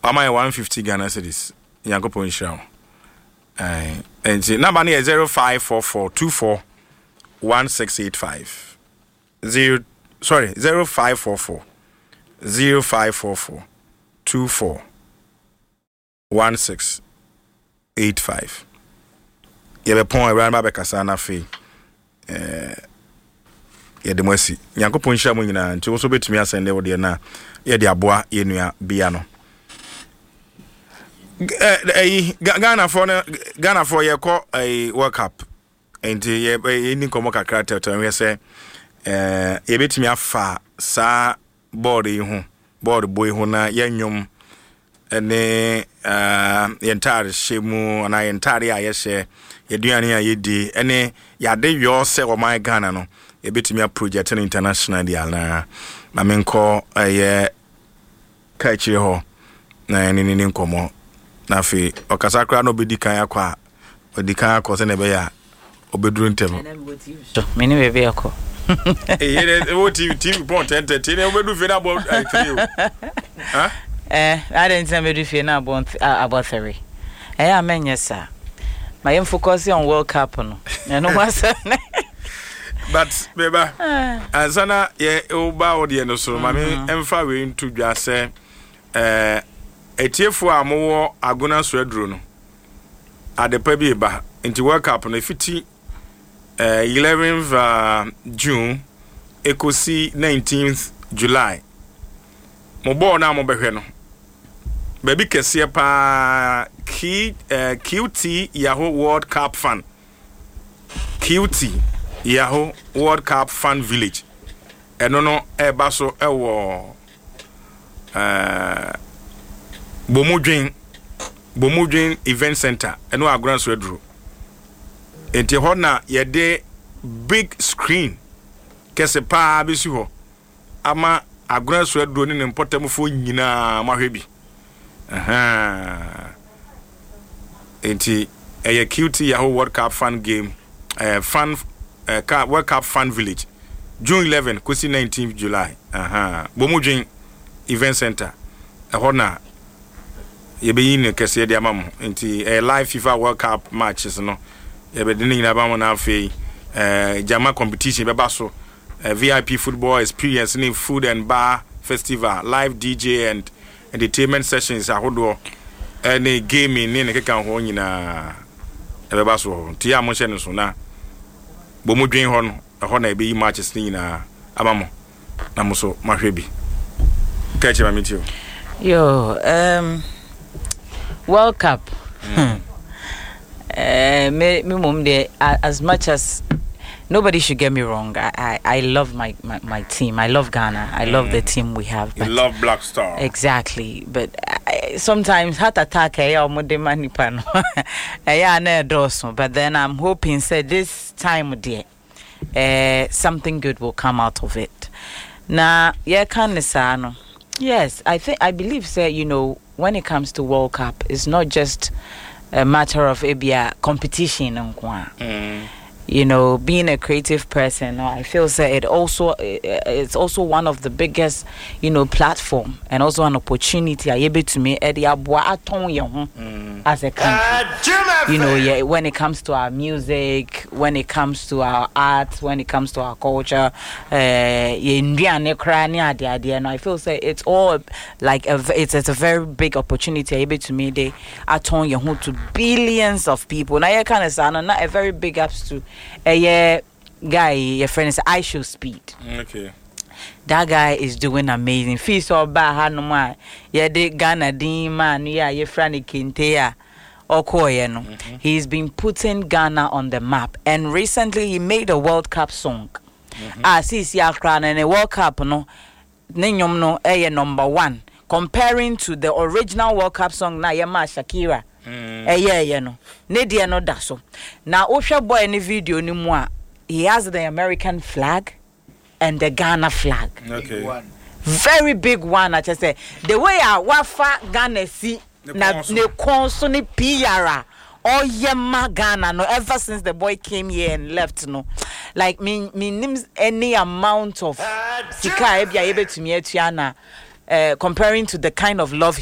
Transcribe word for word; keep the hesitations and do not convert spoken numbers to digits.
my one fifty Ghana cedis. Yankopon Shroud. Uh, and the number is zero five four four two four one six eight five. Zero, sorry, zero five four four zero five four four two four one six eight five. You have a point around Babakasana fee. Uh, yeah, the mercy. Yankopon Shamunina, and to also bet me as I never did now. Yeah, the aboa, yenua, biano. Ghana for Ghana for your call a World Cup. And ye any comoca character to me say, eh, a bit me afa sa body home, board boy hona, yanyum, and the uh, entire shemu, and I entirely I say. You do any idea, any ya de your say or my Ghana no, a bit me a project international diana. My main call a year catchy ho, na any in common. Nafi, or Casacra no be the kaya qua, or the kaya cause an ebea, or bedroom table. Many may be a call. Eh, what you T V point entertain, and we do feel about I tell you. Huh? Eh, I didn't tell me to feel about about three. Eh, I mean, yes, sir. I am focusing on World Cup, no. And no one said, but, baby, and Sana, ye, oh, bow the end of so, mammy, and far we into just say, eh, a tear for a more agona swedruno at the Pebby Bar into World Cup on the fifty, eleventh June, Eco C nineteenth July. Mobo na mobeheno. Baby Kessia pa Q T Yahoo World Cup Fan. Q T Yahoo World Cup Fan Village. And no no e baso e wo uh Bomudwin Bomudwin Event Center. And no agran so edru. Enti ho na ye de big screen. Kese pa bisi ho. Ama agran so edru ni important fo nyina mahwebi. Aha. Enti a Q T Yahoo World Cup fan game, uh, fan uh, World Cup fan village, June eleventh, Kusi nineteenth July. Aha. Bomudwin Event Center. A hona. Yebe in Kessia Diamam. Enti a live FIFA World Cup matches no. Yebe dini na bamo na fe uh, Jama competition bebaso. Uh, V I P football experience in food and bar festival, live D J and entertainment sessions ahodo any gaming ni nekeka ho nyina ebeba so tia mo hye no so na bomudwen ho no ho na ebe yi matches ni nyina amamo na mo so mahwe bi ka che mamitio yo um World Cup mm. uh, me me mom de as much as nobody should get me wrong. I, I, I love my, my, my team. I love Ghana. I mm. love the team we have. You love Black Star. Exactly. But I, sometimes heart attack eh or money pan. But then I'm hoping say this time dear, uh, something good will come out of it. Now, yeah, can yes, I think I believe say you know when it comes to World Cup, it's not just a matter of maybe a competition. Mm. You know, being a creative person, I feel that it also it's also one of the biggest, you know, platform and also an opportunity. I able to me as a country. You know, yeah, when it comes to our music, when it comes to our art, when it comes to our culture, uh, and I feel that it's all like a, it's it's a very big opportunity. Able to me they atone your to billions of people. Now you kind of sound not a very big ups to. A yeah, guy, your friend is I Show Speed. Okay. That guy is doing amazing. Fee so bad, no man. Yeah, they Ghana Dean man. Yeah, your friend Kintea. Okoye no. He's been putting Ghana on the map, and recently he made a World Cup song. Mm-hmm. Ah, see, see, Akran and a World Cup no. Ninyom no, eh, number one. Comparing to the original World Cup song, na Yama Shakira. Mm. Eh, yeah, yeah, no. Nedia no daso. Now, Osha boy any video ni mwa. He has the American flag and the Ghana flag. Okay. One. Very big one. I just say the way I wafa Ghana see na ne konso ni piara. Oh yeah, Ghana no. Ever since the boy came here and left, no. Like me, me names any amount of sika ebia ebe to me etiana. Uh, comparing to the kind of love